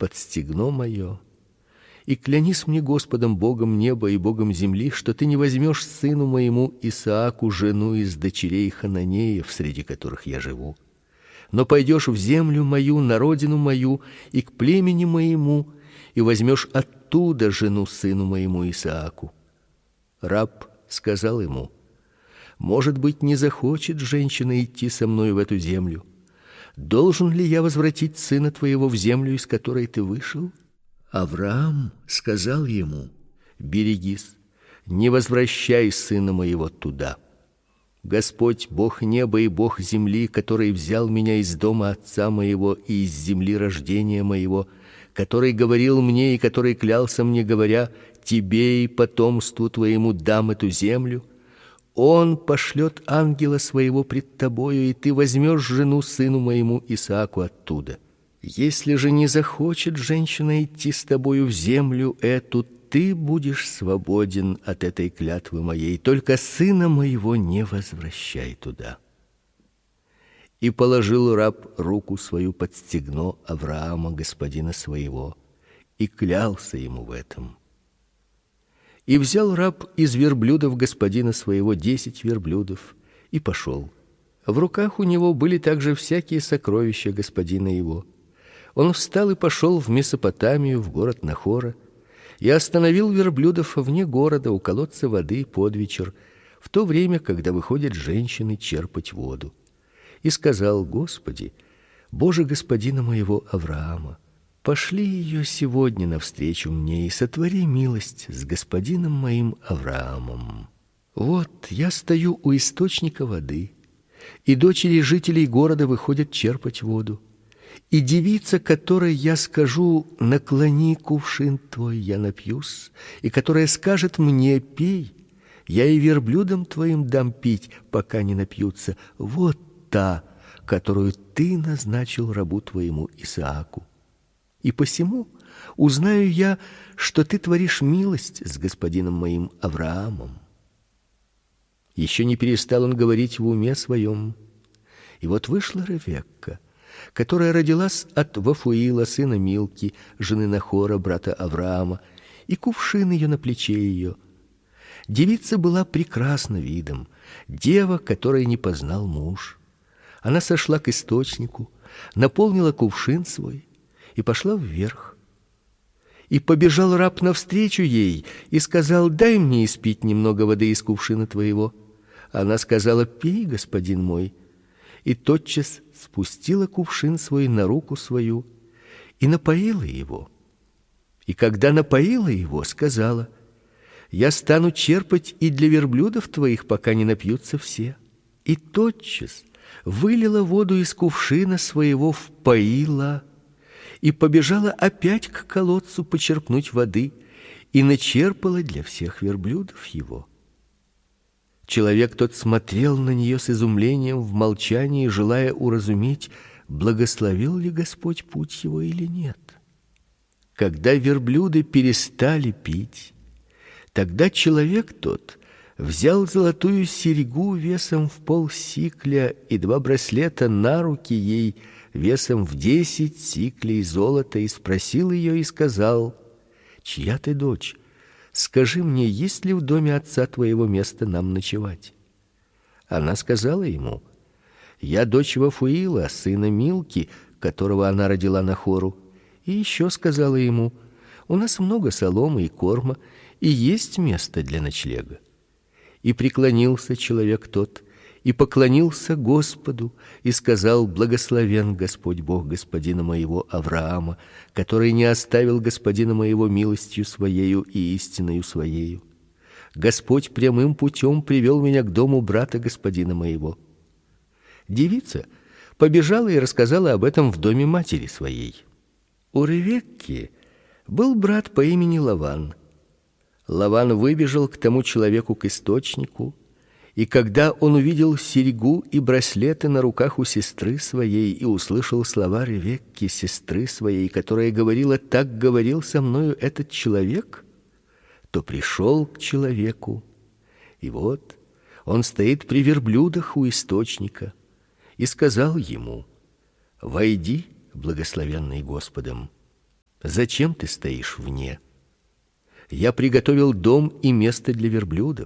под стегно мое, и клянись мне Господом Богом неба и Богом земли, что ты не возьмешь сыну моему Исааку жену из дочерей Хананеев, среди которых я живу, но пойдешь в землю мою, на родину мою и к племени моему, и возьмешь оттуда жену сыну моему Исааку. Раб сказал ему: может быть, не захочет женщина идти со мной в эту землю? Должен ли я возвратить сына твоего в землю, из которой ты вышел? Авраам сказал ему: берегись, не возвращай сына моего туда. Господь, Бог неба и Бог земли, который взял меня из дома отца моего и из земли рождения моего, который говорил мне и который клялся мне, говоря: тебе и потомству твоему дам эту землю, Он пошлет ангела своего пред тобою, и ты возьмешь жену сыну моему Исааку оттуда. Если же не захочет женщина идти с тобою в землю эту, ты будешь свободен от этой клятвы моей, только сына моего не возвращай туда. И положил раб руку свою под стегно Авраама, господина своего, и клялся ему в этом. И взял раб из верблюдов господина своего 10 верблюдов и пошел. В руках у него были также всякие сокровища господина его. Он встал и пошел в Месопотамию, в город Нахора, и остановил верблюдов вне города у колодца воды под вечер, в то время, когда выходят женщины черпать воду. И сказал: Господи, Боже господина моего Авраама, пошли ее сегодня навстречу мне и сотвори милость с господином моим Авраамом. Вот я стою у источника воды, и дочери жителей города выходят черпать воду. И девица, которой я скажу: наклони кувшин твой, я напьюсь, и которая скажет мне: пей, я и верблюдам твоим дам пить, пока не напьются, вот та, которую ты назначил рабу твоему Исааку. И посему узнаю я, что ты творишь милость с господином моим Авраамом. Еще не перестал он говорить в уме своем, и вот вышла Ревекка, которая родилась от Вафуила, сына Милки, жены Нахора, брата Авраама, и кувшин ее на плече ее. Девица была прекрасна видом, дева, которой не познал муж. Она сошла к источнику, наполнила кувшин свой и пошла вверх. И побежал раб навстречу ей и сказал: дай мне испить немного воды из кувшина твоего. Она сказала: пей, господин мой. И тотчас спустила кувшин свой на руку свою и напоила его. И когда напоила его, сказала: я стану черпать и для верблюдов твоих, пока не напьются все. И тотчас вылила воду из кувшина своего, впоила и побежала опять к колодцу почерпнуть воды и начерпала для всех верблюдов его. Человек тот смотрел на нее с изумлением в молчании, желая уразуметь, благословил ли Господь путь его или нет. Когда верблюды перестали пить, тогда человек тот взял золотую серьгу весом в 0,5 сикля и 2 браслета на руки ей весом в 10 сиклей золота и спросил ее и сказал: чья ты дочь? Скажи мне, есть ли в доме отца твоего место нам ночевать? Она сказала ему: я дочь Вафуила, сына Милки, которого она родила Нахору. И еще сказала ему: у нас много соломы и корма, и есть место для ночлега. И преклонился человек тот, и поклонился Господу, и сказал: благословен Господь Бог господина моего Авраама, который не оставил господина моего милостью своею и истиною своею. Господь прямым путем привел меня к дому брата господина моего. Девица побежала и рассказала об этом в доме матери своей. У Ревекки был брат по имени Лаван. Лаван выбежал к тому человеку к источнику, и когда он увидел серьгу и браслеты на руках у сестры своей и услышал слова Ревекки, сестры своей, которая говорила: так говорил со мною этот человек, то пришел к человеку, и вот он стоит при верблюдах у источника, и сказал ему: войди, благословенный Господом. Зачем ты стоишь вне? Я приготовил дом и место для верблюдов.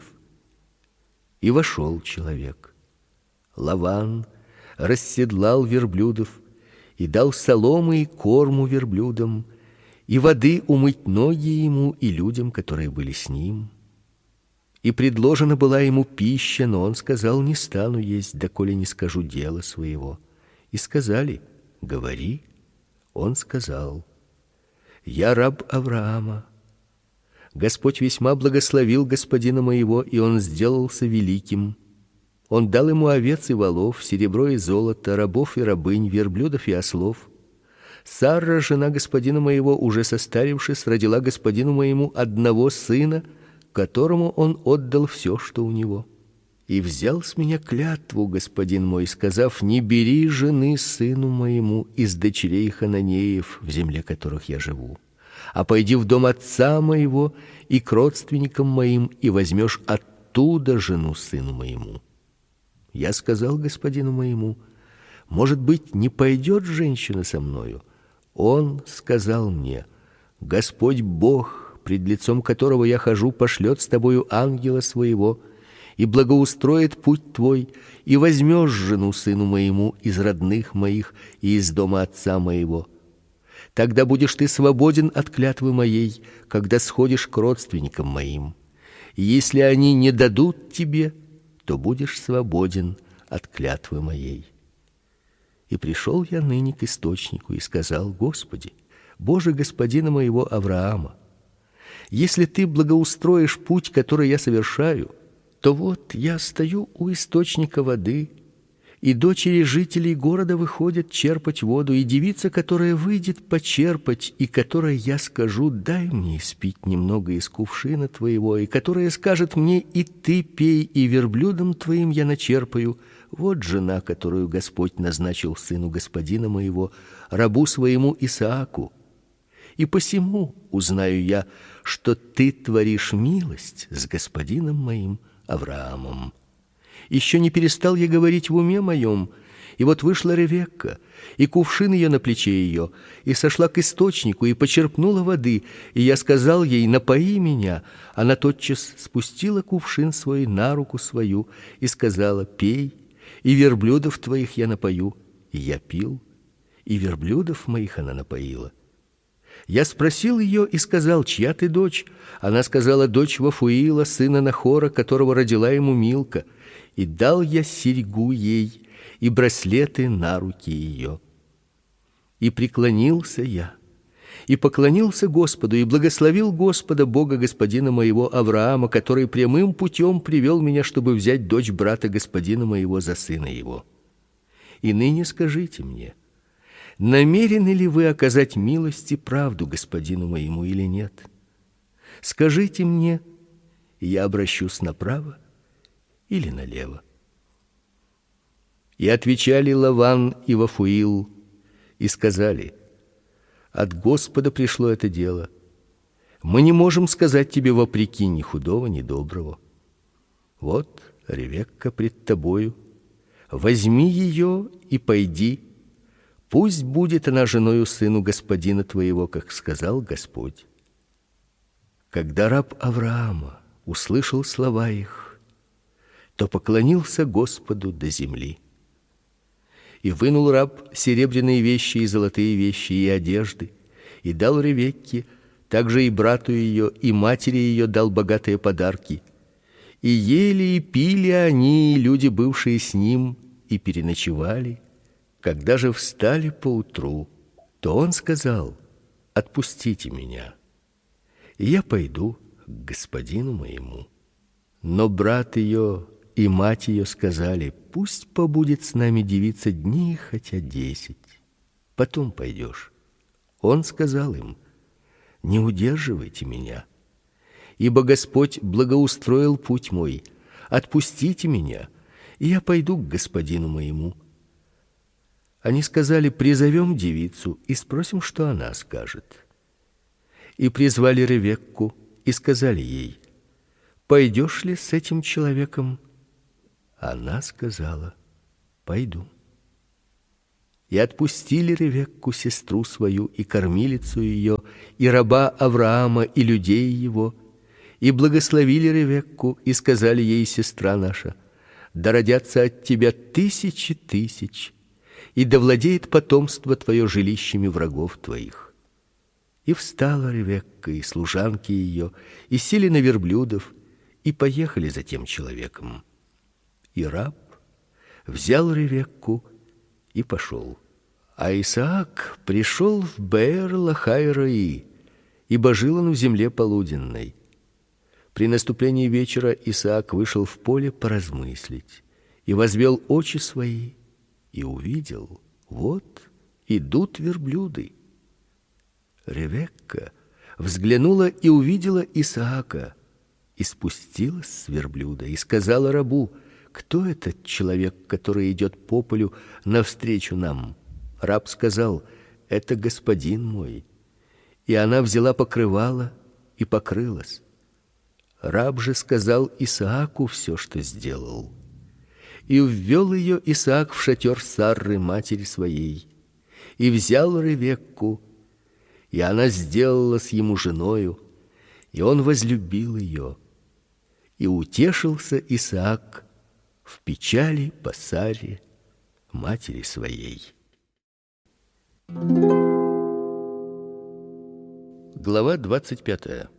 И вошел человек. Лаван расседлал верблюдов и дал соломы и корму верблюдам, и воды умыть ноги ему и людям, которые были с ним. И предложена была ему пища, но он сказал: не стану есть, доколе не скажу дела своего. И сказали: говори. Он сказал: я раб Авраама. Господь весьма благословил господина моего, и он сделался великим. Он дал ему овец и волов, серебро и золото, рабов и рабынь, верблюдов и ослов. Сара, жена господина моего, уже состарившись, родила господину моему одного сына, которому он отдал все, что у него. И взял с меня клятву господин мой, сказав: не бери жены сыну моему из дочерей хананеев, в земле которых я живу, а пойди в дом отца моего и к родственникам моим, и возьмешь оттуда жену сыну моему. Я сказал господину моему: может быть, не пойдет женщина со мною? Он сказал мне: Господь Бог, пред лицом которого я хожу, пошлет с тобою ангела своего и благоустроит путь твой, и возьмешь жену сыну моему из родных моих и из дома отца моего. Тогда будешь ты свободен от клятвы моей, когда сходишь к родственникам моим. И если они не дадут тебе, то будешь свободен от клятвы моей. И пришел я ныне к источнику и сказал: Господи, Боже господина моего Авраама, если ты благоустроишь путь, который я совершаю, то вот я стою у источника воды, и дочери жителей города выходят черпать воду, и девица, которая выйдет почерпать, и которой я скажу: дай мне испить немного из кувшина твоего, и которая скажет мне: и ты пей, и верблюдом твоим я начерпаю, вот жена, которую Господь назначил сыну господина моего, рабу своему Исааку. И посему узнаю я, что ты творишь милость с господином моим Авраамом. Еще не перестал я говорить в уме моем, и вот вышла Ревекка, и кувшин ее на плече ее, и сошла к источнику, и почерпнула воды, и я сказал ей: напои меня. Она тотчас спустила кувшин свой на руку свою и сказала: пей, и верблюдов твоих я напою. И я пил, и верблюдов моих она напоила. Я спросил ее и сказал: чья ты дочь? Она сказала: дочь Вафуила, сына Нахора, которого родила ему Милка. И дал я серьгу ей и браслеты на руки ее. И преклонился я, и поклонился Господу, и благословил Господа, Бога господина моего Авраама, который прямым путем привел меня, чтобы взять дочь брата господина моего за сына его. И ныне скажите мне: намерены ли вы оказать милость и правду господину моему или нет? Скажите мне, и я обращусь направо или налево. И отвечали Лаван и Вафуил и сказали: от Господа пришло это дело. Мы не можем сказать тебе вопреки ни худого, ни доброго. Вот Ревекка пред тобою, возьми ее и пойди. Пусть будет она женою сыну господина твоего, как сказал Господь. Когда раб Авраама услышал слова их, то поклонился Господу до земли. И вынул раб серебряные вещи и золотые вещи и одежды, и дал Ревекке, также и брату ее, и матери ее дал богатые подарки. И ели и пили они, и люди, бывшие с ним, и переночевали. Когда же встали поутру, то он сказал: отпустите меня, и я пойду к господину моему. Но брат ее и мать ее сказали: пусть побудет с нами девица дней хотя 10, потом пойдешь. Он сказал им: не удерживайте меня, ибо Господь благоустроил путь мой. Отпустите меня, и я пойду к господину моему. Они сказали: призовем девицу и спросим, что она скажет. И призвали Ревекку и сказали ей: пойдешь ли с этим человеком? Она сказала: пойду. И отпустили Ревекку, сестру свою, и кормилицу ее, и раба Авраама, и людей его, и благословили Ревекку, и сказали ей: сестра наша, да родятся от тебя тысячи тысяч, и да владеет потомство твое жилищами врагов твоих. И встала Ревекка и служанки ее, и сели на верблюдов, и поехали за тем человеком. И раб взял Ревекку и пошел. А Исаак пришел в Беэр-лахай-рои, ибо жил он в земле полуденной. При наступлении вечера Исаак вышел в поле поразмыслить, и возвел очи свои, и увидел: вот идут верблюды. Ревекка взглянула и увидела Исаака, и спустилась с верблюда, и сказала рабу: кто этот человек, который идет по полю навстречу нам? Раб сказал: это господин мой. И она взяла покрывало и покрылась. Раб же сказал Исааку все, что сделал. И ввел ее Исаак в шатер Сарры, матери своей, и взял Ревекку, и она сделалась ему женою, и он возлюбил ее. И утешился Исаак в печали по Саре, матери своей. Глава 25.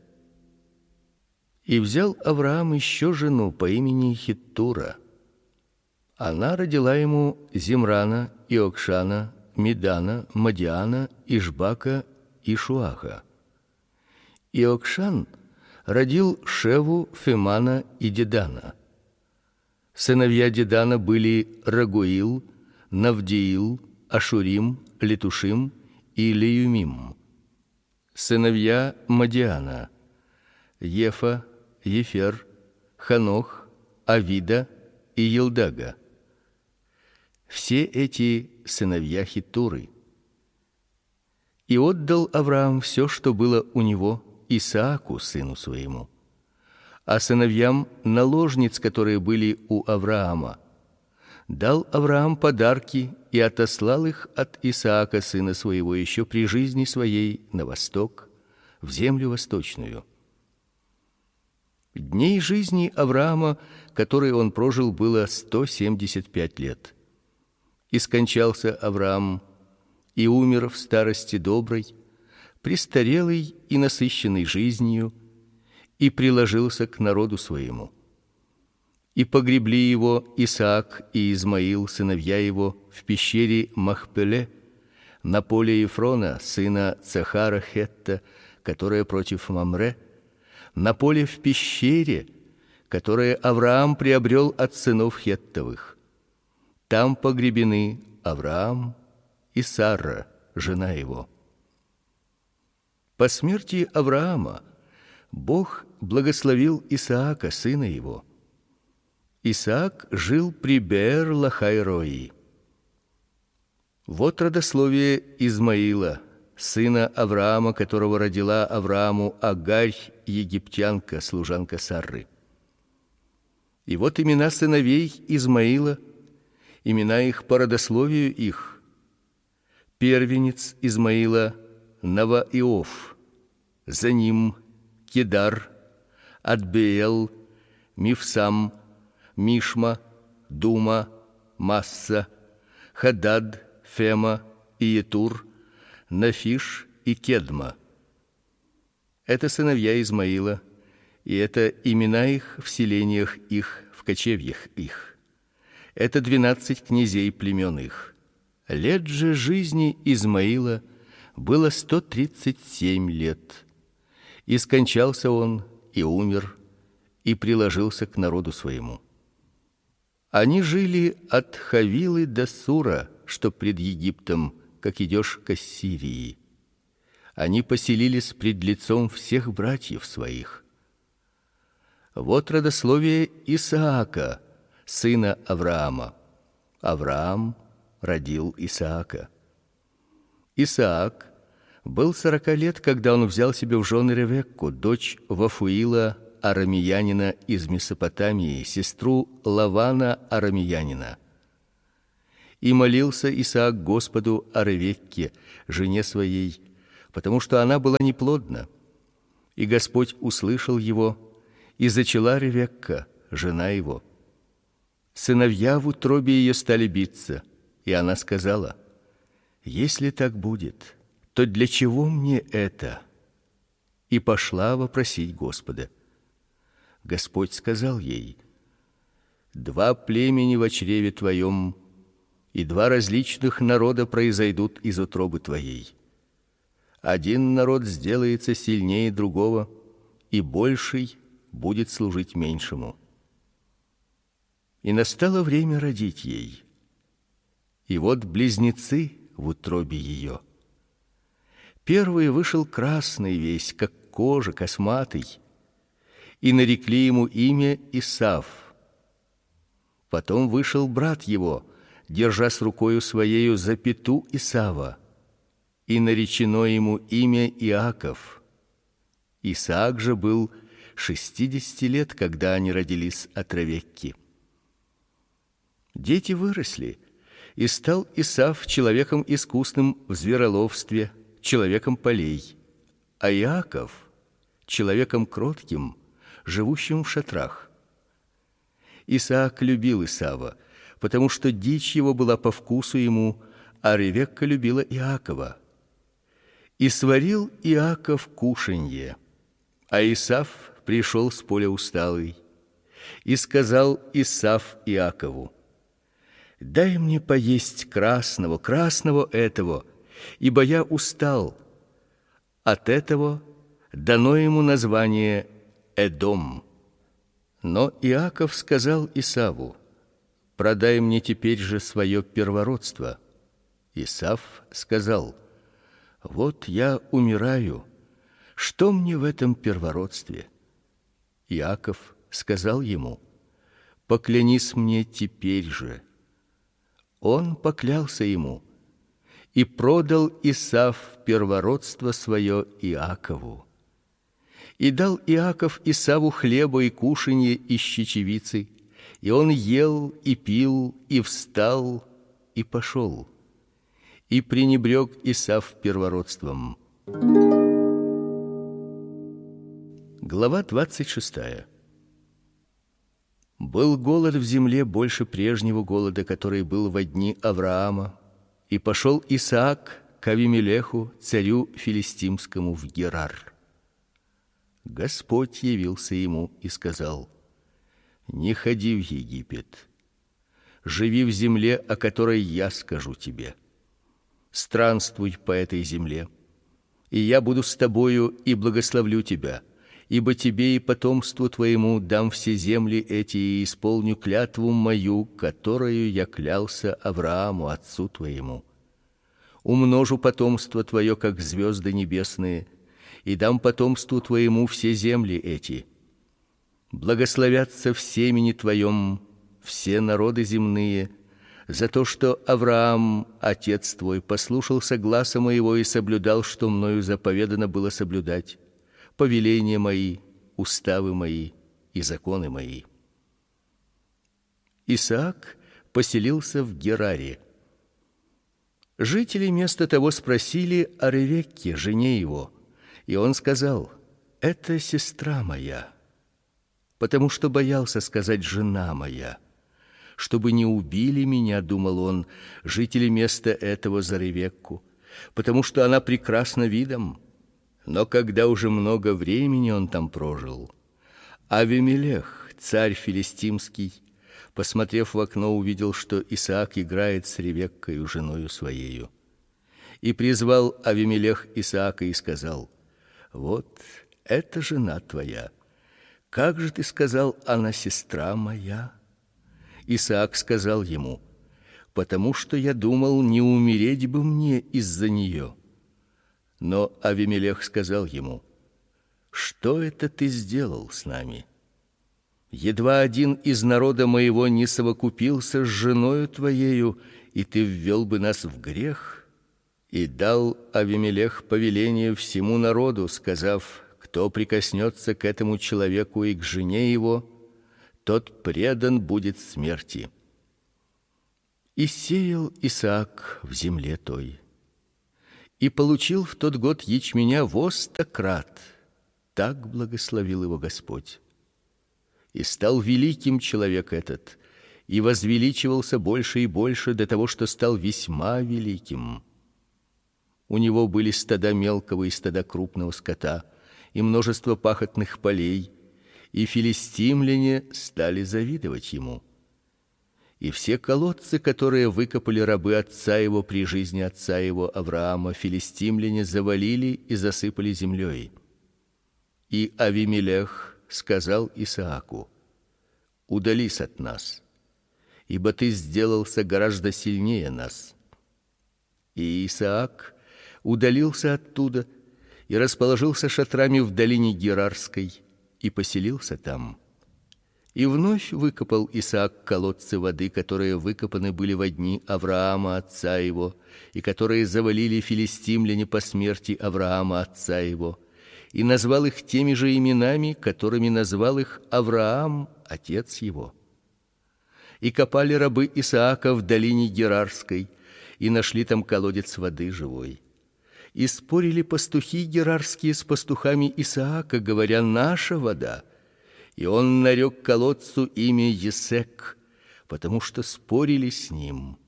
И взял Авраам еще жену по имени Хиттура. Она родила ему Зимрана, Иокшана, Медана, Мадиана, Ишбака и Шуаха. Иокшан родил Шеву, Фемана и Дедана. Сыновья Дедана были Рагуил, Навдиил, Ашурим, Летушим и Леюмим. Сыновья Мадиана: Ефа, Ефер, Ханох, Авида и Елдага. Все эти сыновья Хиттуры. И отдал Авраам все, что было у него, Исааку, сыну своему. А сыновьям наложниц, которые были у Авраама, дал Авраам подарки и отослал их от Исаака, сына своего, еще при жизни своей на восток, в землю восточную. Дней жизни Авраама, которые он прожил, было 175 лет. И скончался Авраам, и умер в старости доброй, престарелый и насыщенный жизнью, и приложился к народу своему. И погребли его Исаак и Измаил, сыновья его, в пещере Махпеле, на поле Ефрона, сына Цахара Хетта, которое против Мамре, на поле в пещере, которое Авраам приобрел от сынов Хеттовых. Там погребены Авраам и Сара, жена его. По смерти Авраама Бог благословил Исаака, сына его. Исаак жил при Беэр-лахай-рои. Вот родословие Измаила, сына Авраама, которого родила Аврааму Агарь, египтянка, служанка Сарры. И вот имена сыновей Измаила, имена их по родословию их. Первенец Измаила Наваиов, за ним Кедар, Адбеел, Мифсам, Мишма, Дума, Масса, Хадад, Фема и Етур, Нафиш и Кедма. Это сыновья Измаила, и это имена их в селениях их, в кочевьях их. Это 12 князей племен их. Лет же жизни Измаила было 137 лет. И скончался он, и умер, и приложился к народу своему. Они жили от Хавилы до Сура, что пред Египтом, как идешь к Ассирии. Они поселились пред лицом всех братьев своих. Вот родословие Исаака, сына Авраама. Авраам родил Исаака. Исаак был 40 лет, когда он взял себе в жены Ревекку, дочь Вафуила арамеянина из Месопотамии, сестру Лавана арамеянина. И молился Исаак Господу о Ревекке, жене своей, потому что она была неплодна. И Господь услышал его, и зачала Ревекка, жена его. Сыновья в утробе ее стали биться, и она сказала: если так будет, то для чего мне это? И пошла вопросить Господа. Господь сказал ей: 2 племени во чреве твоем, и 2 различных народа произойдут из утробы твоей. Один народ сделается сильнее другого, и больший будет служить меньшему. И настало время родить ей. И вот близнецы в утробе ее. Первый вышел красный весь, как кожа, косматый, и нарекли ему имя Исав. Потом вышел брат его, держа с рукою своею за пяту Исава, и наречено ему имя Иаков. Исаак же был 60 лет, когда они родились от Ревекки. Дети выросли, и стал Исав человеком искусным в звероловстве, человеком полей, а Иаков человеком кротким, живущим в шатрах. Исаак любил Исава, потому что дичь его была по вкусу ему, а Ревекка любила Иакова. И сварил Иаков кушанье, а Исав пришел с поля усталый. И сказал Исав Иакову: дай мне поесть красного этого, ибо я устал. От этого дано ему название Эдом. Но Иаков сказал Исаву: продай мне теперь же свое первородство. Исав сказал: вот я умираю, что мне в этом первородстве? Иаков сказал ему: поклянись мне теперь же. Он поклялся ему, и продал Исав первородство свое Иакову. И дал Иаков Исаву хлеба и кушанье из чечевицы, и он ел и пил, и встал, и пошел. И пренебрег Исав первородством. Глава 26. Был голод в земле больше прежнего голода, который был во дни Авраама, и пошел Исаак к Авимелеху, царю филистимскому, в Герар. Господь явился ему и сказал: не ходи в Египет, живи в земле, о которой я скажу тебе. Странствуй по этой земле, и я буду с тобою и благословлю тебя, ибо тебе и потомству твоему дам все земли эти и исполню клятву мою, которую я клялся Аврааму отцу твоему. Умножу потомство твое, как звезды небесные, и дам потомству твоему все земли эти. Благословятся в семени твоем все народы земные, за то, что Авраам, отец твой, послушался гласа моего и соблюдал, что мною заповедано было соблюдать, повеления мои, уставы мои и законы мои. Исаак поселился в Гераре. Жители места того спросили о Ревекке, жене его, и он сказал: это сестра моя, потому что боялся сказать жена моя, чтобы не убили меня, думал он, жители места этого за Ревекку, потому что она прекрасна видом. Но когда уже много времени он там прожил, Авимелех, царь филистимский, посмотрев в окно, увидел, что Исаак играет с Ревеккой, женою своею. И призвал Авимелех Исаака и сказал: вот это жена твоя. Как же ты сказал: она сестра моя? Исаак сказал ему: потому что я думал, не умереть бы мне из-за нее. Но Авимелех сказал ему: что это ты сделал с нами? Едва один из народа моего не совокупился с женою твоею, и ты ввел бы нас в грех. И дал Авимелех повеление всему народу, сказав: кто прикоснется к этому человеку и к жене его, тот предан будет смерти. И сеял Исаак в земле той. И получил в тот год ячменя во 100 крат. Так благословил его Господь. И стал великим человек этот, и возвеличивался больше и больше до того, что стал весьма великим. У него были стада мелкого и стада крупного скота, и множество пахотных полей, и филистимляне стали завидовать ему. И все колодцы, которые выкопали рабы отца его при жизни отца его Авраама, филистимляне завалили и засыпали землей. И Авимелех сказал Исааку: удались от нас, ибо ты сделался гораздо сильнее нас. И Исаак удалился оттуда и расположился шатрами в долине Герарской и поселился там. И вновь выкопал Исаак колодцы воды, которые выкопаны были во дни Авраама отца его, и которые завалили филистимляне по смерти Авраама отца его, и назвал их теми же именами, которыми назвал их Авраам отец его. И копали рабы Исаака в долине Герарской, и нашли там колодец воды живой. И спорили пастухи герарские с пастухами Исаака, говоря: наша вода. И он нарек колодцу имя Есек, потому что спорили с ним.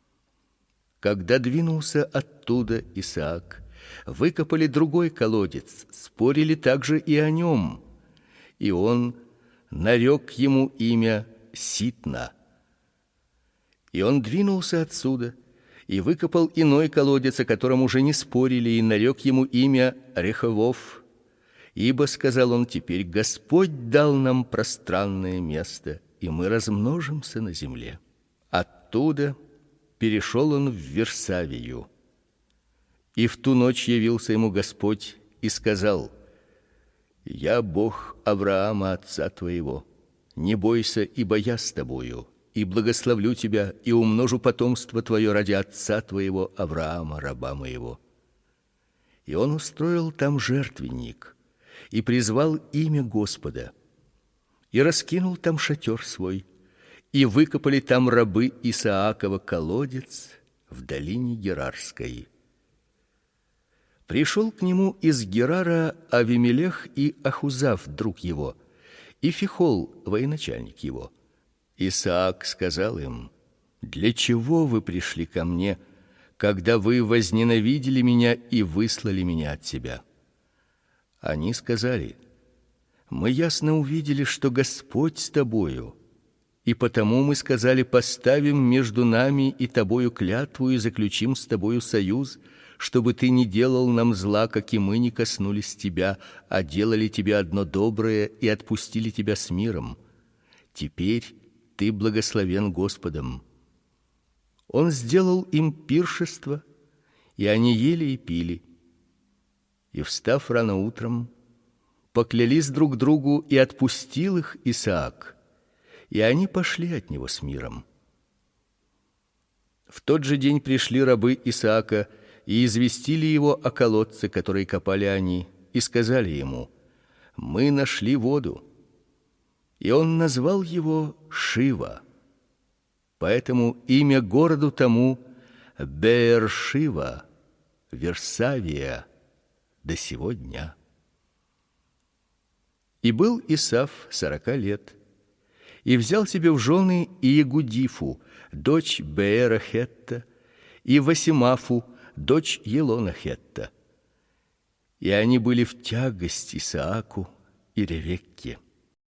Когда двинулся оттуда Исаак, выкопали другой колодец, спорили также и о нем, и он нарек ему имя Ситна. И он двинулся отсюда и выкопал иной колодец, о котором уже не спорили, и нарек ему имя Реховов. Ибо, сказал он, теперь Господь дал нам пространное место, и мы размножимся на земле. Оттуда перешел он в Версавию. И в ту ночь явился ему Господь и сказал: я Бог Авраама отца твоего. Не бойся, ибо я с тобою, и благословлю тебя, и умножу потомство твое ради отца твоего Авраама, раба моего. И он устроил там жертвенник и призвал имя Господа, и раскинул там шатер свой, и выкопали там рабы Исаакова колодец в долине Герарской. Пришел к нему из Герара Авимелех и Ахузав, друг его, и Фихол, военачальник его. Исаак сказал им: для чего вы пришли ко мне, когда вы возненавидели меня и выслали меня от себя? Они сказали: мы ясно увидели, что Господь с тобою, и потому мы сказали: поставим между нами и тобою клятву и заключим с тобою союз, чтобы ты не делал нам зла, как и мы не коснулись тебя, а делали тебе одно доброе и отпустили тебя с миром. Теперь ты благословен Господом. Он сделал им пиршество, и они ели и пили. И, встав рано утром, поклялись друг другу, и отпустил их Исаак, и они пошли от него с миром. В тот же день пришли рабы Исаака и известили его о колодце, который копали они, и сказали ему: мы нашли воду. И он назвал его Шива. Поэтому имя городу тому Беэр-Шива, Версавия, до сего дня. И был Исав 40 лет, и взял себе в жены Иегудифу, дочь Беэра Хетта, и Васимафу, дочь Елона Хетта. И они были в тягость Исааку и Ревекке.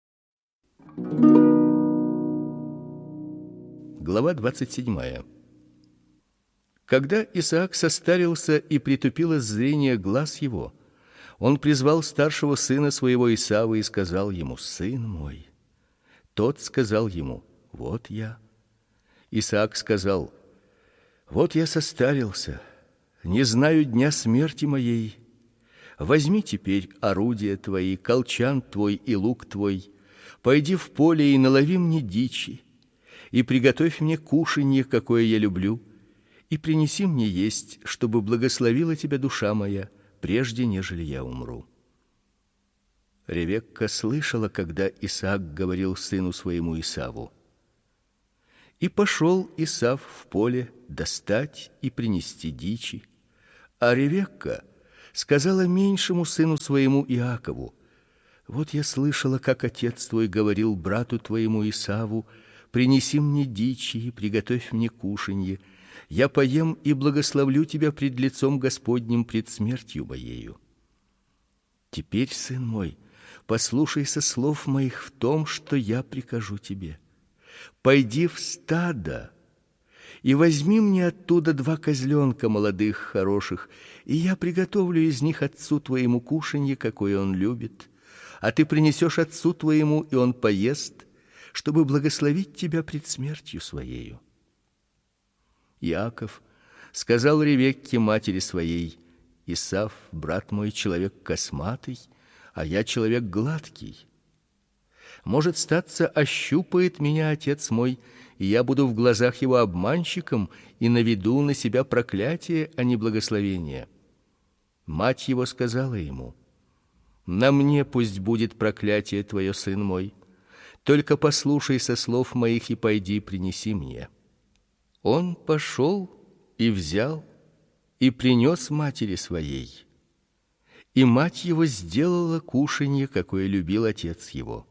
Глава 27. Когда Исаак состарился и притупило зрение глаз его, он призвал старшего сына своего Исава и сказал ему: сын мой. Тот сказал ему: вот я. Исаак сказал: вот я состарился, не знаю дня смерти моей. Возьми теперь орудия твои, колчан твой и лук твой, пойди в поле и налови мне дичи, и приготовь мне кушанье, какое я люблю, и принеси мне есть, чтобы благословила тебя душа моя, прежде нежели я умру. Ревекка слышала, когда Исаак говорил сыну своему Исаву. И пошел Исав в поле достать и принести дичи, А Ревекка сказала меньшему сыну своему Иакову: вот я слышала, как отец твой говорил брату твоему Исаву: принеси мне дичи и приготовь мне кушанье, я поем и благословлю тебя пред лицом Господним пред смертью моею. Теперь, сын мой, послушайся слов моих в том, что я прикажу тебе. Пойди в стадо и возьми мне оттуда 2 козленка молодых, хороших, и я приготовлю из них отцу твоему кушанье, какое он любит, а ты принесешь отцу твоему, и он поест, чтобы благословить тебя пред смертью своею. Иаков сказал Ревекке, матери своей: Исав, брат мой, человек косматый, а я человек гладкий. Может статься, ощупает меня отец мой, и я буду в глазах его обманщиком и наведу на себя проклятие, а не благословение. Мать его сказала ему: на мне пусть будет проклятие твое, сын мой, только послушайся слов моих и пойди принеси мне. Он пошел и взял и принес матери своей, и мать его сделала кушанье, какое любил отец его.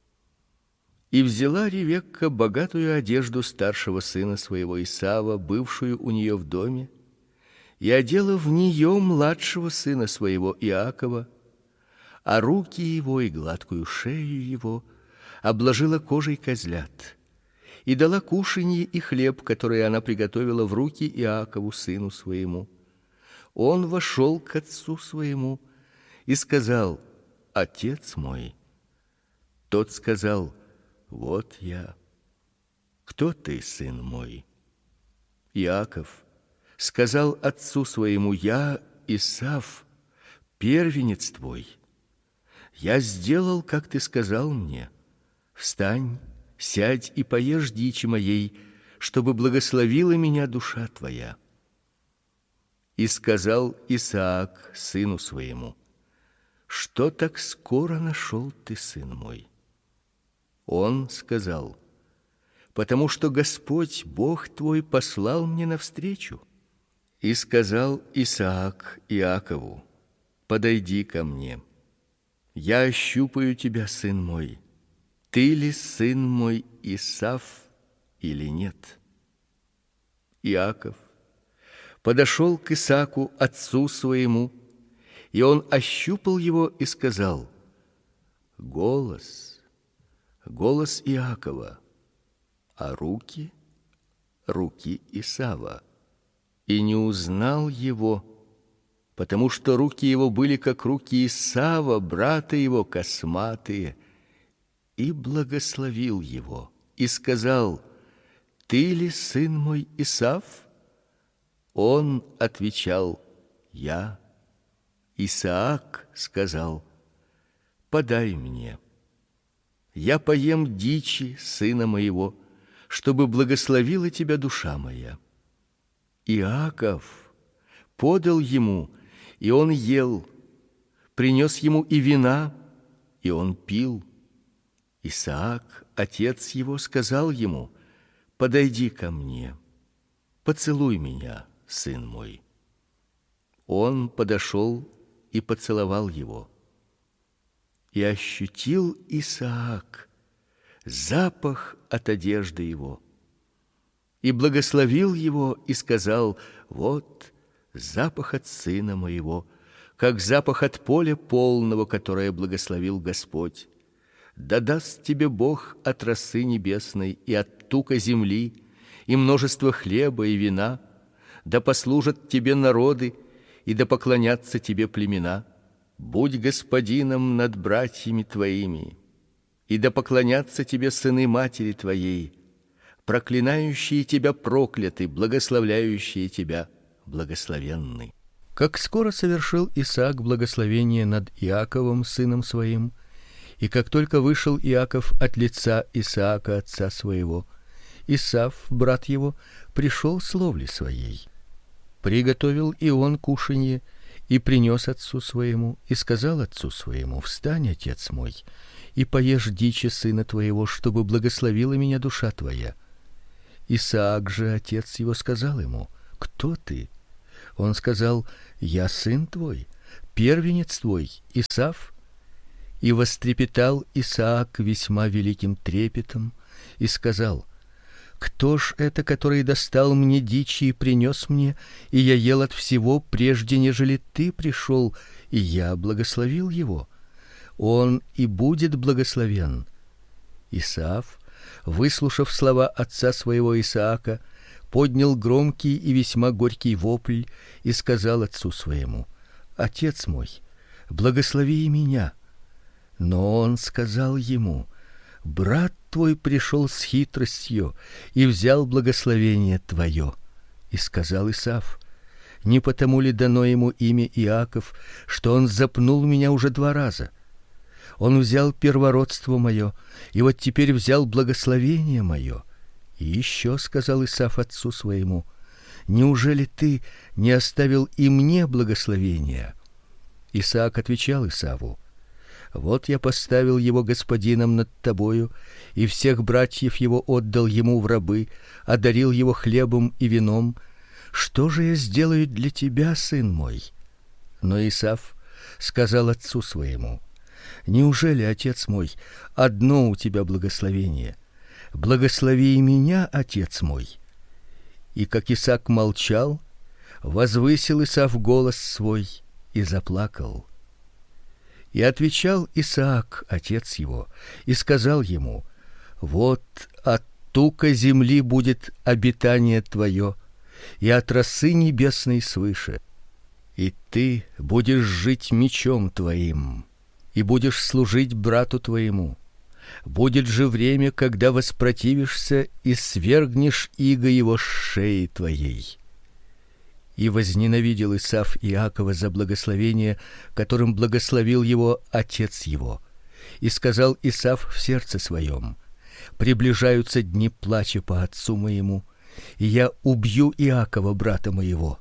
И взяла Ревекка богатую одежду старшего сына своего Исава, бывшую у нее в доме, и одела в нее младшего сына своего Иакова, а руки его и гладкую шею его обложила кожей козлят, и дала кушанье и хлеб, который она приготовила, в руки Иакову сыну своему. Он вошел к отцу своему и сказал: отец мой. Тот сказал: вот я. Кто ты, сын мой? Иаков сказал отцу своему: я Исав, первенец твой. Я сделал, как ты сказал мне. Встань, сядь и поешь дичи моей, чтобы благословила меня душа твоя. И сказал Исаак сыну своему: что так скоро нашел ты, сын мой? Он сказал: потому что Господь Бог твой послал мне навстречу. И сказал Исаак Иакову: подойди ко мне. Я ощупаю тебя, сын мой. Ты ли сын мой Исав или нет? Иаков подошел к Исааку, отцу своему, и он ощупал его и сказал: голос Иакова, а руки Исава. И не узнал его, потому что руки его были как руки Исава, брата его, косматые, и благословил его, и сказал: ты ли сын мой Исав? Он отвечал: я. Исаак сказал: подай мне. Я поем дичи сына моего, чтобы благословила тебя душа моя. Иаков подал ему, и он ел, принес ему и вина, и он пил. Исаак, отец его, сказал ему: подойди ко мне, поцелуй меня, сын мой. Он подошел и поцеловал его. И ощутил Исаак запах от одежды его, и благословил его, и сказал: вот запах от сына моего, как запах от поля полного, которое благословил Господь. Да даст тебе Бог от росы небесной и от тука земли, и множество хлеба и вина, да послужат тебе народы, и да поклонятся тебе племена. Будь господином над братьями твоими, и да поклонятся тебе сыны матери твоей, проклинающие тебя прокляты, благословляющие тебя благословенны. Как скоро совершил Исаак благословение над Иаковом сыном своим, и как только вышел Иаков от лица Исаака отца своего, Исав, брат его, пришел с ловли своей. Приготовил и он кушанье, и принес отцу своему, и сказал отцу своему: встань, отец мой, и поешь дичи сына твоего, чтобы благословила меня душа твоя. Исаак же, отец его, сказал ему: кто ты? Он сказал: я сын твой, первенец твой, Исав. И вострепетал Исаак весьма великим трепетом и сказал: кто ж это, который достал мне дичи и принес мне, и я ел от всего, прежде нежели ты пришел, и я благословил его? Он и будет благословен. Исав, выслушав слова отца своего Исаака, поднял громкий и весьма горький вопль и сказал отцу своему: отец мой, благослови и меня. Но он сказал ему: брат твой пришел с хитростью и взял благословение твое. И сказал Исав: не потому ли дано ему имя Иаков, что он запнул меня уже 2 раза? Он взял первородство мое, и вот теперь взял благословение мое. И еще сказал Исав отцу своему: неужели ты не оставил и мне благословения? Исаак отвечал Исаву: вот я поставил его господином над тобою, и всех братьев его отдал ему в рабы, одарил его хлебом и вином. Что же я сделаю для тебя, сын мой? Но Исав сказал отцу своему: неужели, отец мой, одно у тебя благословение? Благослови и меня, отец мой. И как Исаак молчал, возвысил Исав голос свой и заплакал. И отвечал Исаак, отец его, и сказал ему: вот от тука земли будет обитание твое, и от росы небесной свыше. И ты будешь жить мечом твоим, и будешь служить брату твоему. Будет же время, когда воспротивишься и свергнешь иго его с шеи твоей. И возненавидел Исав Иакова за благословение, которым благословил его отец его. И сказал Исав в сердце своем: приближаются дни плача по отцу моему, и я убью Иакова брата моего.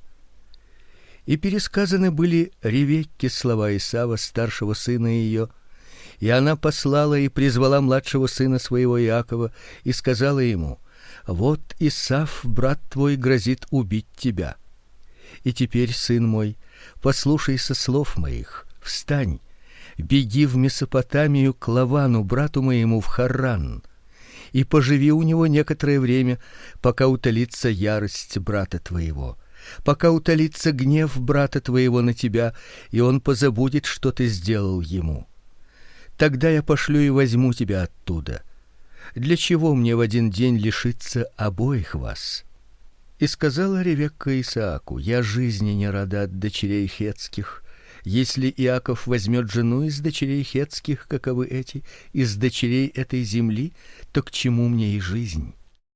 И пересказаны были Ревекке слова Исава, старшего сына ее, и она послала и призвала младшего сына своего Иакова и сказала ему: вот Исав брат твой грозит убить тебя. И теперь, сын мой, послушайся слов моих, встань, беги в Месопотамию к Лавану брату моему в Харран, и поживи у него некоторое время, пока утолится ярость брата твоего, пока утолится гнев брата твоего на тебя, и он позабудет, что ты сделал ему. Тогда я пошлю и возьму тебя оттуда. Для чего мне в один день лишиться обоих вас? И сказала Ревекка Исааку: я жизни не рада от дочерей хетских. Если Иаков возьмет жену из дочерей хетских, каковы эти, из дочерей этой земли, то к чему мне и жизнь?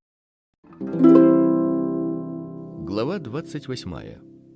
Глава 28.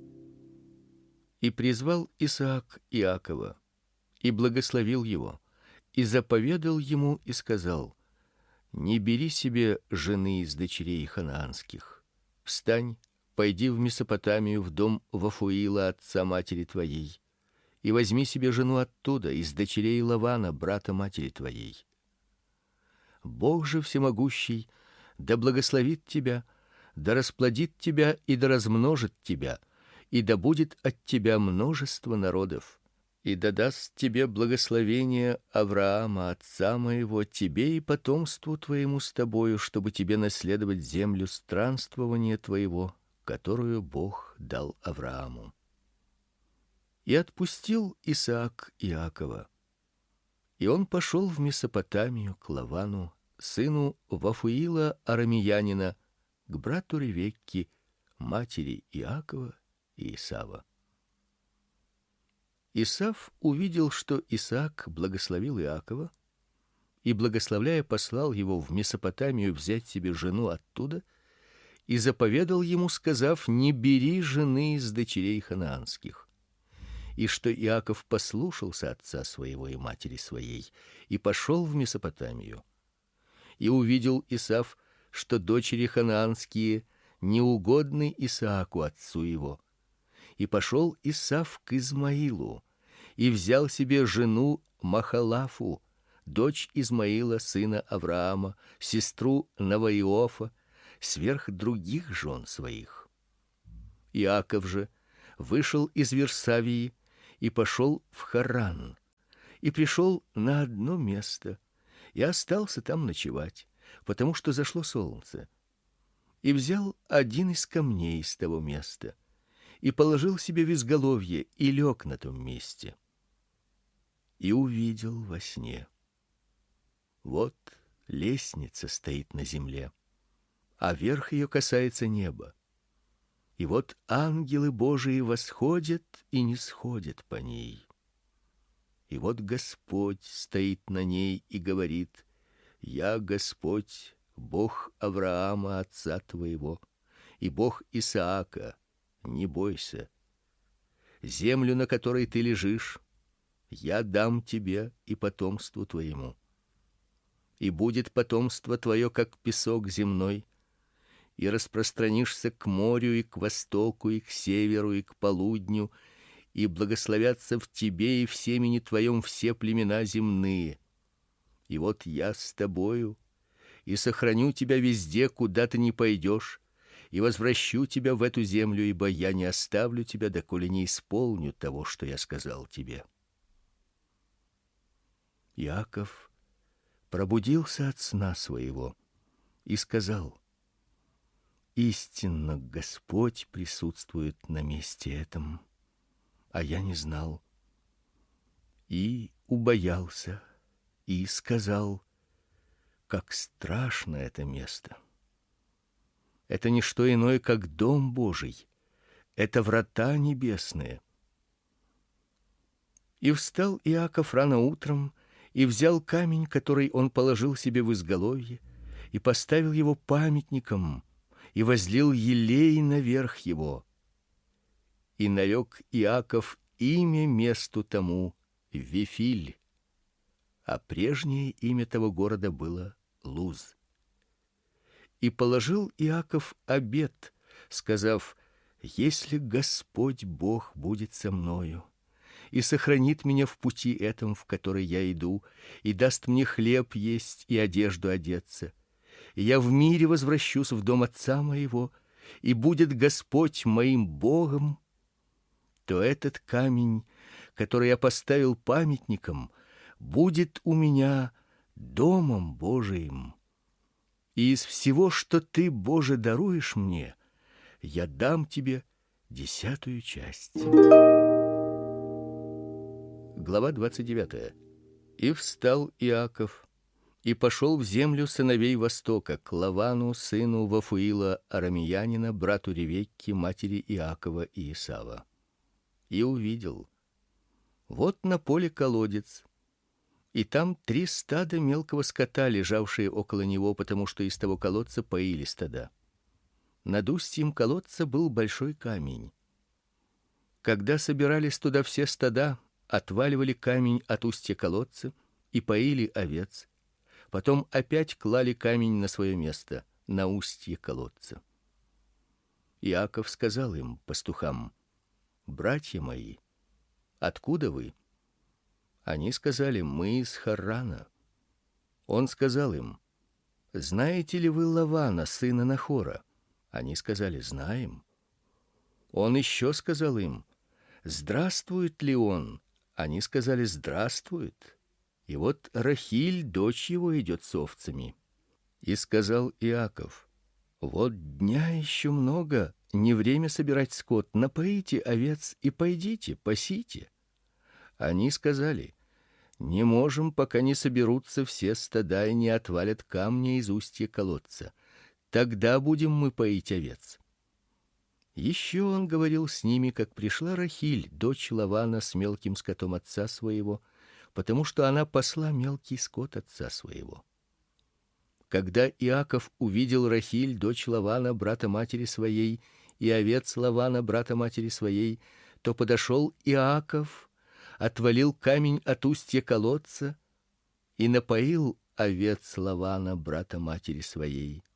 И призвал Исаак Иакова, и благословил его, и заповедал ему и сказал: не бери себе жены из дочерей ханаанских. Встань, пойди в Месопотамию, в дом Вафуила отца матери твоей, и возьми себе жену оттуда, из дочерей Лавана брата матери твоей. Бог же всемогущий да благословит тебя, да расплодит тебя и да размножит тебя, и да будет от тебя множество народов, и да даст тебе благословение Авраама, отца моего, тебе и потомству твоему с тобою, чтобы тебе наследовать землю странствования твоего, которую Бог дал Аврааму. И отпустил Исаак Иакова, и он пошел в Месопотамию к Лавану, сыну Вафуила арамеянина, к брату Ревекки, матери Иакова и Исава. Исав увидел, что Исаак благословил Иакова, и, благословляя, послал его в Месопотамию взять себе жену оттуда, и заповедал ему, сказав: не бери жены из дочерей ханаанских. И что Иаков послушался отца своего и матери своей, и пошел в Месопотамию. И увидел Исав, что дочери ханаанские неугодны Исааку отцу его. И пошел Исав к Измаилу, и взял себе жену Махалафу, дочь Измаила, сына Авраама, сестру Наваиофа, сверх других жен своих. Иаков же вышел из Вирсавии и пошел в Харран, и пришел на одно место, и остался там ночевать, потому что зашло солнце. И взял один из камней с того места, и положил себе в изголовье, и лег на том месте. И увидел во сне: вот лестница стоит на земле, а верх ее касается неба. И вот ангелы Божии восходят и нисходят по ней. И вот Господь стоит на ней и говорит: я Господь, Бог Авраама, отца твоего, и Бог Исаака, не бойся. Землю, на которой ты лежишь, я дам тебе и потомству твоему. И будет потомство твое, как песок земной, и распространишься к морю, и к востоку, и к северу, и к полудню, и благословятся в тебе и в семени твоем все племена земные. И вот я с тобою, и сохраню тебя везде, куда ты ни пойдешь, и возвращу тебя в эту землю, ибо я не оставлю тебя, доколе не исполню того, что я сказал тебе. Иаков пробудился от сна своего и сказал: истинно Господь присутствует на месте этом, а я не знал. И убоялся, и сказал: как страшно это место! Это не что иное, как дом Божий, это врата небесные. И встал Иаков рано утром, и взял камень, который он положил себе в изголовье, и поставил его памятником, и возлил елей наверх его. И нарек Иаков имя месту тому Вифиль, а прежнее имя того города было Луз. И положил Иаков обет, сказав: если Господь Бог будет со мною и сохранит меня в пути этом, в который я иду, и даст мне хлеб есть и одежду одеться, и я в мире возвращусь в дом отца моего, и будет Господь моим Богом, то этот камень, который я поставил памятником, будет у меня домом Божиим. И из всего, что ты, Боже, даруешь мне, я дам тебе 10-ю часть. Глава 29. И встал Иаков и пошел в землю сыновей Востока, к Лавану, сыну Вафуила арамеянина, брату Ревекки, матери Иакова и Исава. И увидел: вот на поле колодец, и там 3 стада мелкого скота, лежавшие около него, потому что из того колодца поили стада. Над устьем колодца был большой камень. Когда собирались туда все стада, отваливали камень от устья колодца и поили овец, потом опять клали камень на свое место, на устье колодца. Иаков сказал им, пастухам: братья мои, откуда вы? Они сказали: мы из Харрана. Он сказал им: знаете ли вы Лавана, сына Нахора? Они сказали: знаем. Он еще сказал им: здравствует ли он? Они сказали: здравствует. И вот Рахиль, дочь его, идет с овцами. И сказал Иаков: вот дня еще много, не время собирать скот, напоите овец и пойдите, пасите. Они сказали: не можем, пока не соберутся все стада и не отвалят камня из устья колодца. Тогда будем мы поить овец. Еще он говорил с ними, как пришла Рахиль, дочь Лавана, с мелким скотом отца своего, потому что она пасла мелкий скот отца своего. Когда Иаков увидел Рахиль, дочь Лавана, брата матери своей, и овец Лавана, брата матери своей, то подошел Иаков, отвалил камень от устья колодца и напоил овец Лавана, брата матери своей.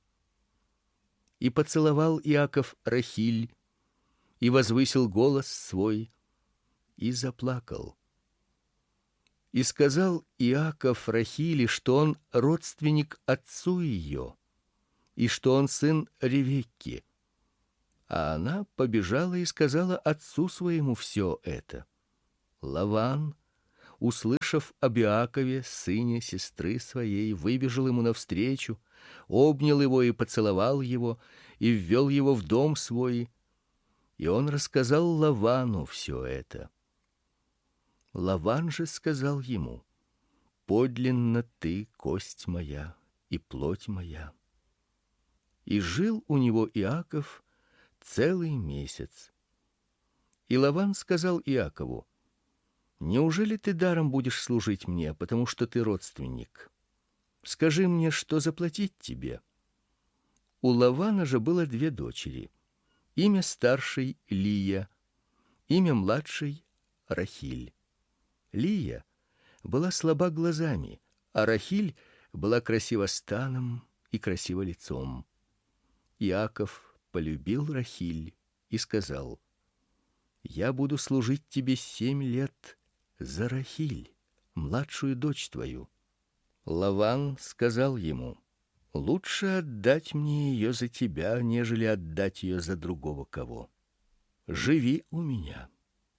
И поцеловал Иаков Рахиль, и возвысил голос свой, и заплакал. И сказал Иаков Рахиле, что он родственник отцу ее, и что он сын Ревекки. А она побежала и сказала отцу своему все это. Лаван, услышав об Иакове, сыне сестры своей, выбежал ему навстречу, обнял его и поцеловал его, и ввел его в дом свой. И он рассказал Лавану все это. Лаван же сказал ему: подлинно ты кость моя и плоть моя. И жил у него Иаков целый месяц. И Лаван сказал Иакову: неужели ты даром будешь служить мне, потому что ты родственник? Скажи мне, что заплатить тебе. У Лавана же было 2 дочери. Имя старшей Лия, имя младшей Рахиль. Лия была слаба глазами, а Рахиль была красива станом и красива лицом. Иаков полюбил Рахиль и сказал: я буду служить тебе 7 лет за Рахиль, младшую дочь твою. Лаван сказал ему: лучше отдать мне ее за тебя, нежели отдать ее за другого кого. Живи у меня.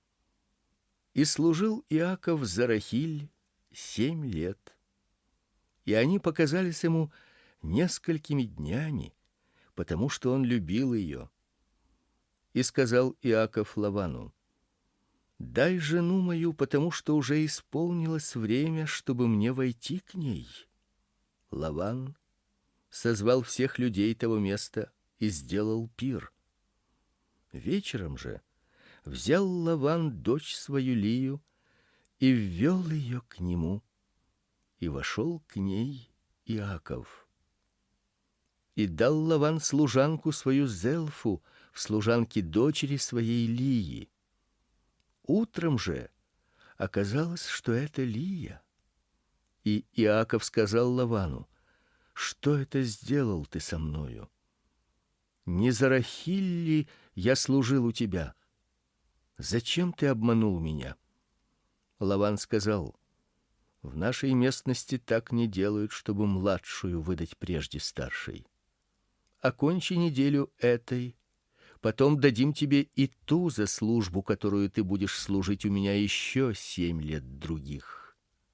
И служил Иаков за Рахиль 7 лет. И они показались ему несколькими днями, потому что он любил ее. И сказал Иаков Лавану: дай жену мою, потому что уже исполнилось время, чтобы мне войти к ней. Лаван созвал всех людей того места и сделал пир. Вечером же взял Лаван дочь свою Лию и ввел ее к нему, и вошел к ней Иаков. И дал Лаван служанку свою Зелфу в служанке дочери своей Лии. Утром же оказалось, что это Лия. И Иаков сказал Лавану: что это сделал ты со мною? Не за Рахиль ли я служил у тебя? Зачем ты обманул меня? Лаван сказал: в нашей местности так не делают, чтобы младшую выдать прежде старшей. Окончи неделю этой, потом дадим тебе и ту за службу, которую ты будешь служить у меня еще 7 лет других.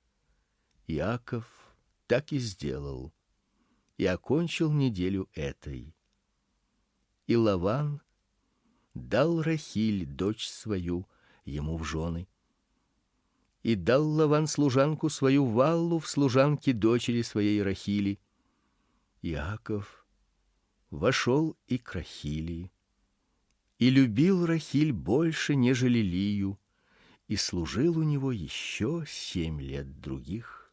Иаков так и сделал, и окончил неделю этой. И Лаван дал Рахиль, дочь свою, ему в жены. И дал Лаван служанку свою Валлу в служанке дочери своей Рахили. Иаков вошел и к Рахили, и любил Рахиль больше, нежели Лию, и служил у него еще 7 лет других.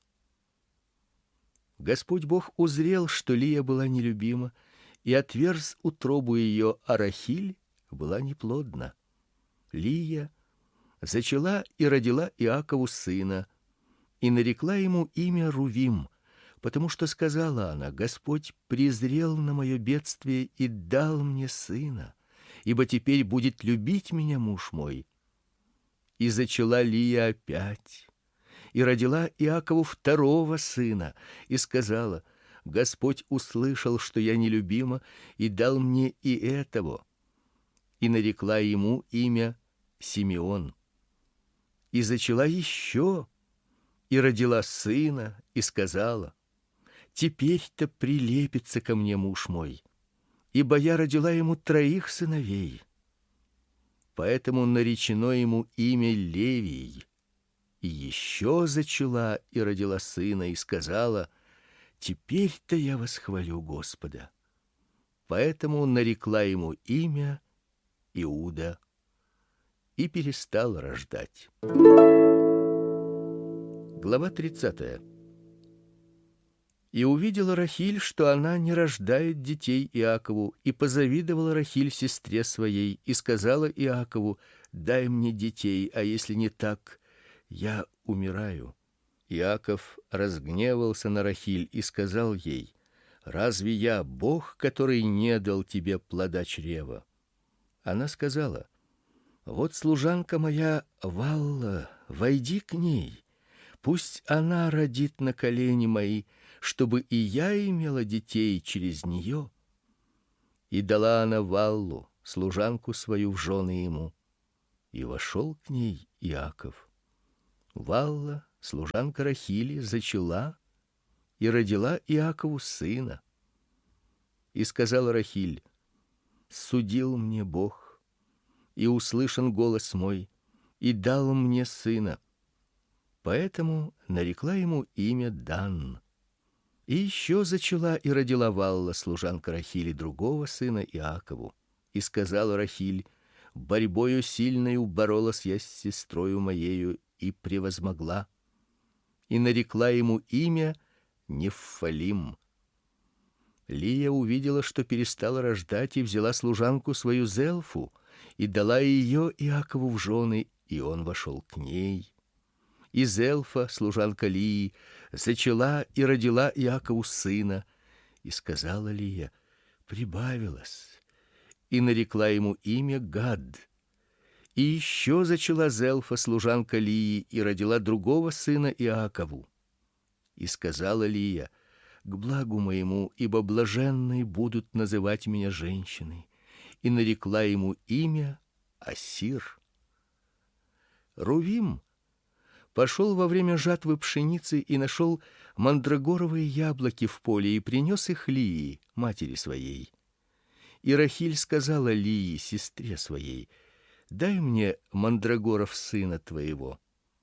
Господь Бог узрел, что Лия была нелюбима, и отверз утробу ее, а Рахиль была неплодна. Лия зачала и родила Иакову сына, и нарекла ему имя Рувим, потому что сказала она: Господь презрел на мое бедствие и дал мне сына, ибо теперь будет любить меня муж мой. И зачала Лия опять, и родила Иакову 2-го сына, и сказала: Господь услышал, что я нелюбима, и дал мне и этого. И нарекла ему имя Симеон. И зачала еще, и родила сына, и сказала: теперь-то прилепится ко мне муж мой, ибо я родила ему 3 сыновей. Поэтому наречено ему имя Левий. И еще зачала и родила сына, и сказала: теперь-то я восхвалю Господа. Поэтому нарекла ему имя Иуда и перестала рождать. Глава 30. И увидела Рахиль, что она не рождает детей Иакову, и позавидовала Рахиль сестре своей, и сказала Иакову: дай мне детей, а если не так, я умираю. Иаков разгневался на Рахиль и сказал ей: разве я Бог, который не дал тебе плода чрева? Она сказала: вот служанка моя Валла, войди к ней, пусть она родит на колени мои, чтобы и я имела детей через нее. И дала она Валлу, служанку свою в жены ему, и вошел к ней Иаков. Валла, служанка Рахили, зачала и родила Иакову сына. И сказала Рахиль: судил мне Бог, и услышан голос мой, и дал мне сына. Поэтому нарекла ему имя Дан. И еще зачала и родила Валла, служанка Рахили, другого сына Иакову. И сказала Рахиль: борьбою сильною боролась я с сестрою моею и превозмогла. И нарекла ему имя Неффалим. Лия увидела, что перестала рождать, и взяла служанку свою Зелфу и дала ее Иакову в жены, и он вошел к ней. И Зелфа, служанка Лии, зачала и родила Иакову сына. И сказала Лия: прибавилось, и нарекла ему имя Гад. И еще зачала Зелфа, служанка Лии, и родила другого сына Иакову. И сказала Лия: к благу моему, ибо блаженной будут называть меня женщины. И нарекла ему имя Асир. Рувим пошел во время жатвы пшеницы и нашел мандрагоровые яблоки в поле и принес их Лии, матери своей. И Рахиль сказала Лии, сестре своей: дай мне мандрагоров сына твоего.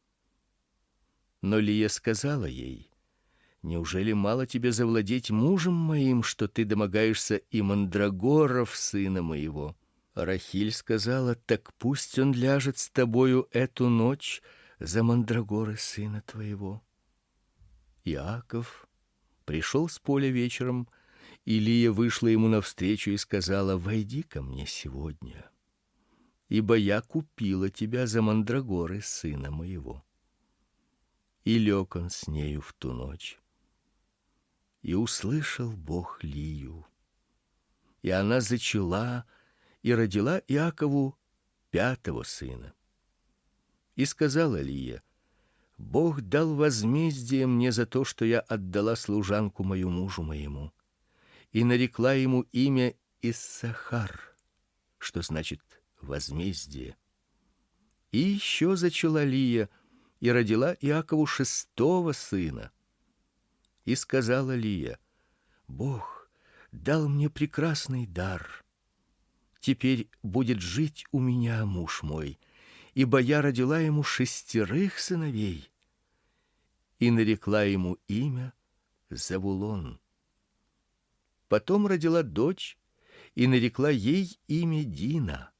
Но Лия сказала ей: неужели мало тебе завладеть мужем моим, что ты домогаешься и мандрагоров сына моего? Рахиль сказала: так пусть он ляжет с тобою эту ночь за мандрагоры сына твоего. Иаков пришел с поля вечером, и Лия вышла ему навстречу и сказала: войди ко мне сегодня, ибо я купила тебя за мандрагоры сына моего. И лег он с нею в ту ночь. И услышал Бог Лию, и она зачала и родила Иакову 5-го сына. И сказала Лия: Бог дал возмездие мне за то, что я отдала служанку мою мужу моему. И нарекла ему имя Иссахар, что значит возмездие. И еще зачала Лия и родила Иакову 6-го сына. И сказала Лия: Бог дал мне прекрасный дар. Теперь будет жить у меня муж мой, ибо я родила ему 6 сыновей. И нарекла ему имя Завулон. Потом родила дочь и нарекла ей имя Дина.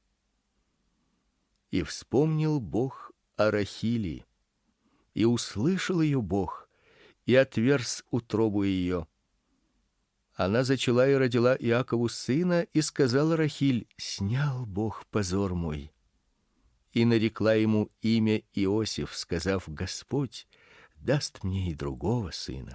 И вспомнил Бог о Рахили, и услышал ее Бог, и отверз утробу ее. Она зачала и родила Иакову сына, и сказала Рахиль: снял Бог позор мой. И нарекла ему имя Иосиф, сказав: Господь даст мне и другого сына.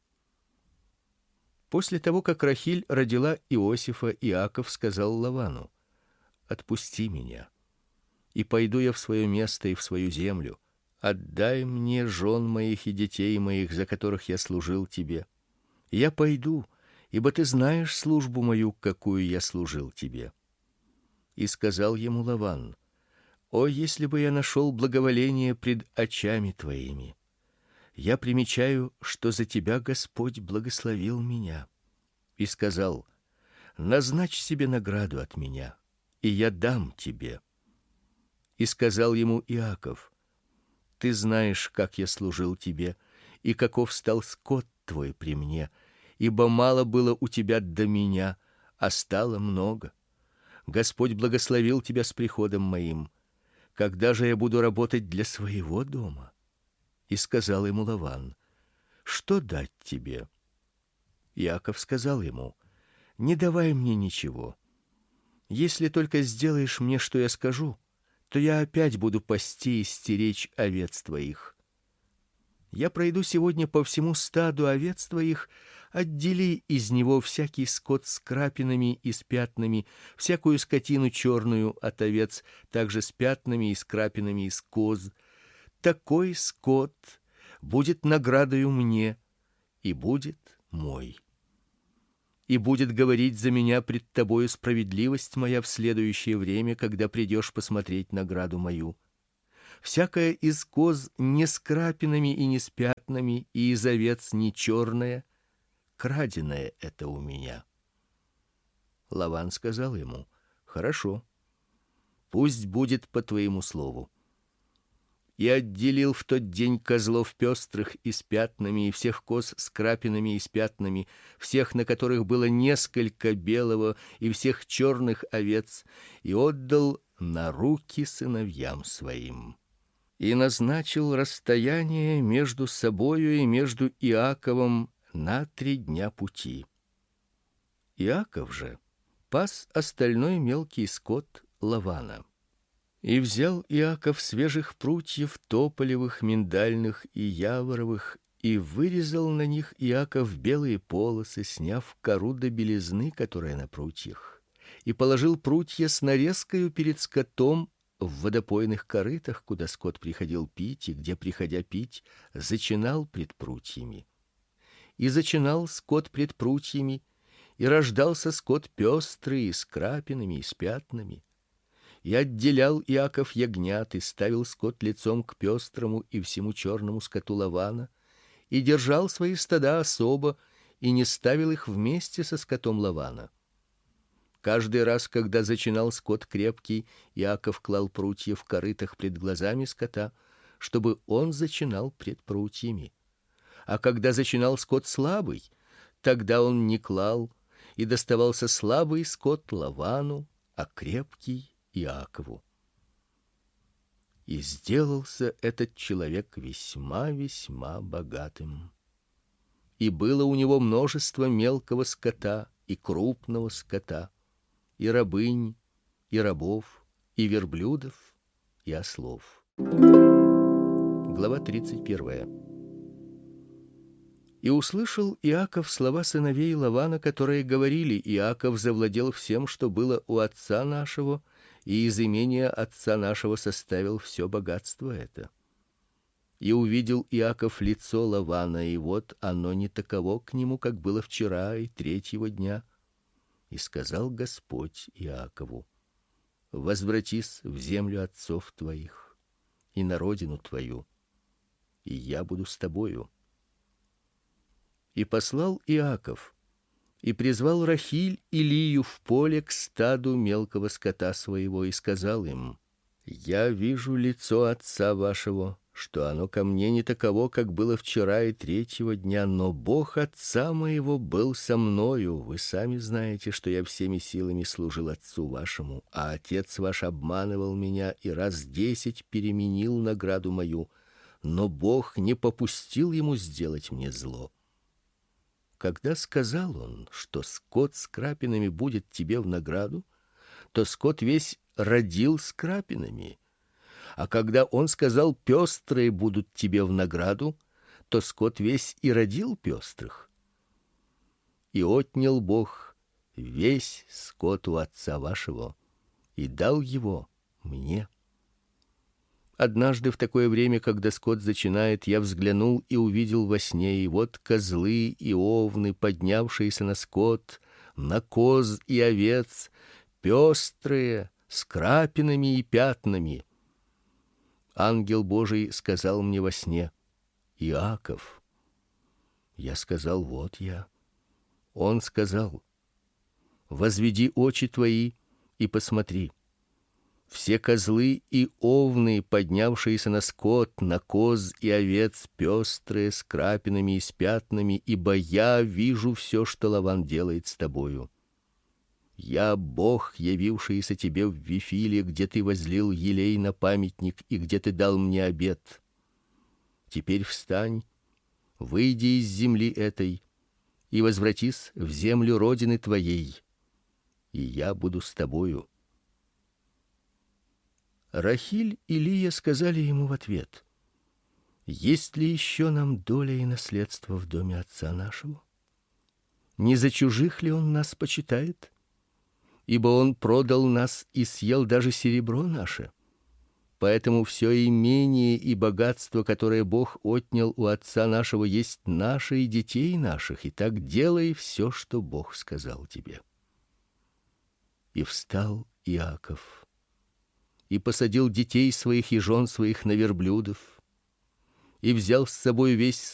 После того, как Рахиль родила Иосифа, Иаков сказал Лавану: отпусти меня, и пойду я в свое место и в свою землю. Отдай мне жен моих и детей моих, за которых я служил тебе. Я пойду, ибо ты знаешь службу мою, какую я служил тебе. И сказал ему Лаван: о, если бы я нашел благоволение пред очами твоими! Я примечаю, что за тебя Господь благословил меня. И сказал: назначь себе награду от меня, и я дам тебе. И сказал ему Иаков: ты знаешь, как я служил тебе, и каков стал скот твой при мне, ибо мало было у тебя до меня, а стало много. Господь благословил тебя с приходом моим. Когда же я буду работать для своего дома? И сказал ему Лаван: что дать тебе? Иаков сказал ему: не давай мне ничего. Если только сделаешь мне, что я скажу, то я опять буду пасти и стеречь овец твоих. Я пройду сегодня по всему стаду овец твоих, отдели из него всякий скот с крапинами и с пятнами, всякую скотину черную от овец, также с пятнами и с крапинами из коз. Такой скот будет наградою мне и будет мой. и будет говорить за меня пред тобою справедливость моя в следующее время, когда придешь посмотреть награду мою. Всякая из коз не с крапинами и не с пятнами, и из овец не черная, краденое это у меня». Лаван сказал ему: «Хорошо, пусть будет по твоему слову». И отделил в тот день козлов пестрых и с пятнами, и всех коз с крапинами и с пятнами, всех, на которых было несколько белого, и всех черных овец, и отдал на руки сыновьям своим. И назначил расстояние между собою и между Иаковом на 3 дня пути. Иаков же пас остальной мелкий скот Лавана. И взял Иаков свежих прутьев тополевых, миндальных и яворовых, и вырезал на них Иаков белые полосы, сняв кору до белизны, которая на прутьях, и положил прутья с нарезкою перед скотом в водопойных корытах, куда скот приходил пить, и где, приходя пить, зачинал пред прутьями. И зачинал скот пред прутьями, и рождался скот пестрый, с крапинами и с пятнами. И отделял Иаков ягнят, и ставил скот лицом к пестрому и всему черному скоту Лавана, и держал свои стада особо, и не ставил их вместе со скотом Лавана. Каждый раз, когда зачинал скот крепкий, Иаков клал прутья в корытах пред глазами скота, чтобы он зачинал пред прутьями. А когда зачинал скот слабый, тогда он не клал, и доставался слабый скот Лавану, а крепкий Иакову. И сделался этот человек весьма богатым. И было у него множество мелкого скота и крупного скота, и рабынь, и рабов, и верблюдов, и ослов. Глава 31. И услышал Иаков слова сыновей Лавана, которые говорили: «Иаков завладел всем, что было у отца нашего, и из имения отца нашего составил все богатство это». И увидел Иаков лицо Лавана, и вот оно не таково к нему, как было вчера и 3-го дня. И сказал Господь Иакову: «Возвратись в землю отцов твоих и на родину твою, и я буду с тобою». И послал Иаков, и призвал Рахиль и Лию в поле к стаду мелкого скота своего, и сказал им: «Я вижу лицо отца вашего, что оно ко мне не таково, как было вчера и 3-го дня, но Бог отца моего был со мною. Вы сами знаете, что я всеми силами служил отцу вашему, а отец ваш обманывал меня и раз 10 переменил награду мою, но Бог не попустил ему сделать мне зло. Когда сказал он, что скот с крапинами будет тебе в награду, то скот весь родил с крапинами. А когда он сказал: пестрые будут тебе в награду, то скот весь и родил пестрых. И отнял Бог весь скот у отца вашего и дал его мне. Однажды в такое время, когда скот зачинает, я взглянул и увидел во сне, и вот козлы и овны, поднявшиеся на скот, на коз и овец, пестрые, с крапинами и пятнами. Ангел Божий сказал мне во сне: «Иаков». Я сказал: «Вот я». Он сказал: «Возведи очи твои и посмотри. Все козлы и овны, поднявшиеся на скот, на коз и овец, пестрые, с крапинами и с пятнами, ибо я вижу все, что Лаван делает с тобою. Я Бог, явившийся тебе в Вифиле, где ты возлил елей на памятник и где ты дал мне обет. Теперь встань, выйди из земли этой и возвратись в землю родины твоей, и я буду с тобою». Рахиль и Лия сказали ему в ответ: «Есть ли еще нам доля и наследство в доме отца нашего? Не за чужих ли он нас почитает? Ибо он продал нас и съел даже серебро наше. Поэтому все имение и богатство, которое Бог отнял у отца нашего, есть наше и детей наших. И так делай все, что Бог сказал тебе». И встал Иаков, и посадил детей своих и жен своих на верблюдов, и взял с собой весь